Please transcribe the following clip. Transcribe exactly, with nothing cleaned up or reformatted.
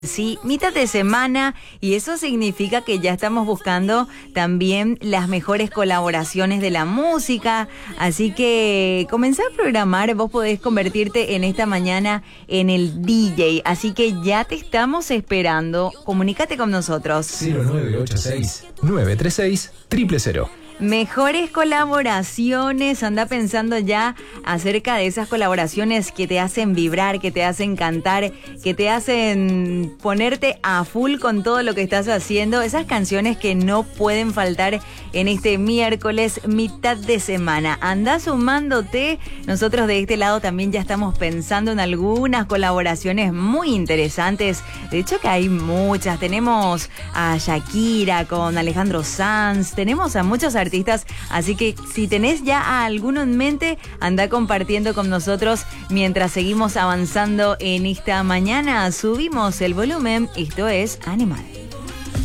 Sí, mitad de semana, y eso significa que ya estamos buscando también las mejores colaboraciones de la música, así que comenzá a programar, vos podés convertirte en esta mañana en el D J, así que ya te estamos esperando, comunícate con nosotros. cero nueve ocho seis, nueve tres seis, cero cero cero. Mejores colaboraciones, anda pensando ya acerca de esas colaboraciones que te hacen vibrar, que te hacen cantar, que te hacen ponerte a full con todo lo que estás haciendo, esas canciones que no pueden faltar en este miércoles, mitad de semana. Anda sumándote, nosotros de este lado también ya estamos pensando en algunas colaboraciones muy interesantes, de hecho que hay muchas, tenemos a Shakira con Alejandro Sanz, tenemos a muchos artistas. Artistas, así que si tenés ya a alguno en mente, anda compartiendo con nosotros mientras seguimos avanzando en esta mañana. Subimos el volumen, esto es Animal.